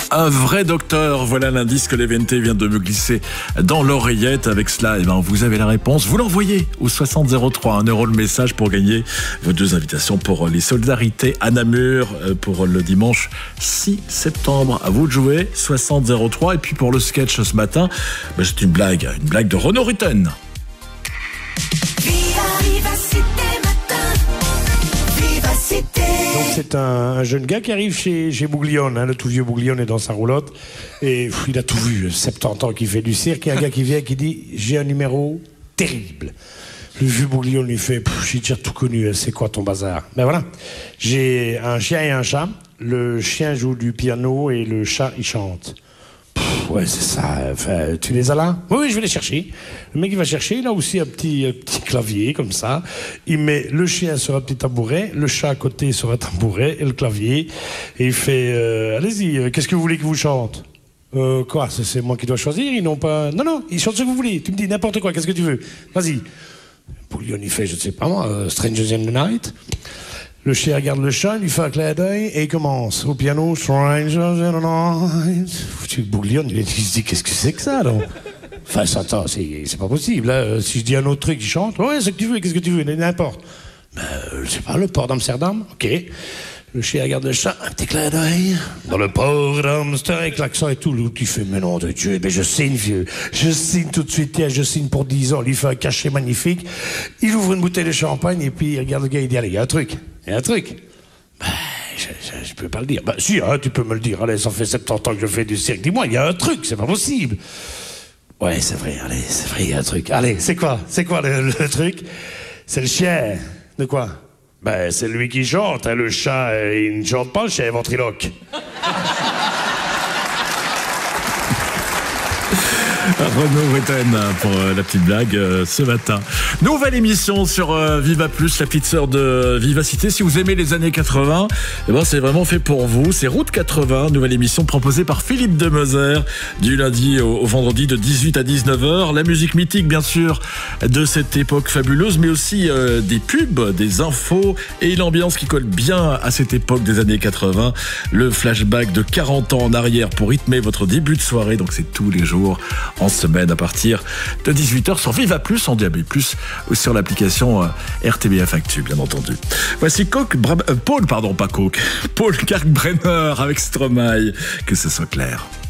Un vrai docteur, voilà l'indice que l'EVNT vient de me glisser dans l'oreillette. Avec cela, vous avez la réponse. Vous l'envoyez au 6003, 1 euro le message pour gagner vos 2 invitations pour les solidarités à Namur pour le dimanche 6 septembre. À vous de jouer, 6003. Et puis pour le sketch ce matin, c'est une blague de Renaud Rutten. Donc c'est un jeune gars qui arrive chez Bouglione, le tout vieux Bouglione est dans sa roulotte et il a tout vu, 70 ans qu'il fait du cirque, et un gars qui vient qui dit « j'ai un numéro terrible ». Le vieux Bouglione lui fait « j'ai déjà tout connu, c'est quoi ton bazar ?» Ben voilà, j'ai un chien et un chat, le chien joue du piano et le chat il chante. Ouais, c'est ça. Enfin, tu les as là? Oui, je vais les chercher. Le mec, il va chercher. Il a aussi un petit clavier, comme ça. Il met le chien sur un petit tabouret, le chat à côté sur un tabouret et le clavier. Et il fait allez-y, qu'est-ce que vous voulez que vous chante? Quoi? C'est moi qui dois choisir? Ils n'ont pas... Non, ils chantent ce que vous voulez. Tu me dis n'importe quoi. Qu'est-ce que tu veux? Vas-y. Bouglione, il fait, je ne sais pas moi, Strangers in the Night. Le chien regarde le chat, il lui fait un clin d'œil et il commence au piano Strangers in the Night. Foutu Bouglione, il se dit qu'est-ce que c'est que ça, donc? Enfin, attends, c'est pas possible. Hein. Si je dis un autre truc, il chante. Ouais, c'est que tu veux, qu'est-ce que tu veux? N'importe. Je sais pas, le port d'Amsterdam. Ok. Le chien regarde le chat, un petit clin d'œil. Dans le port d'Amsterdam, avec l'accent et tout. L'autre, il fait, mais non de Dieu, mais je signe, vieux. Je signe tout de suite, tiens, je signe pour 10 ans. Il fait un cachet magnifique. Il ouvre une bouteille de champagne et puis il regarde le gars, il dit, allez, il y a un truc. Je peux pas le dire. Si, hein, tu peux me le dire. Allez, ça fait 70 ans que je fais du cirque. Dis-moi, il y a un truc, c'est pas possible. Ouais, c'est vrai, allez, c'est vrai, il y a un truc. Allez, c'est quoi le truc? C'est le chien. De quoi? C'est lui qui chante, hein, le chat, il ne chante pas, le chien est ventriloque. Renaud Rutten pour la petite blague ce matin. Nouvelle émission sur Viva Plus, la petite sœur de Vivacité. Si vous aimez les années 80, c'est vraiment fait pour vous. C'est Route 80, nouvelle émission proposée par Philippe Demezer du lundi au vendredi de 18 à 19h. La musique mythique, bien sûr, de cette époque fabuleuse, mais aussi des pubs, des infos et l'ambiance qui colle bien à cette époque des années 80. Le flashback de 40 ans en arrière pour rythmer votre début de soirée. Donc c'est tous les jours en semaine à partir de 18h sur Viva Plus, en DAB+, ou sur l'application RTBF Actu, bien entendu. Voici Paul Kalkbrenner avec Stromae, que ce soit clair.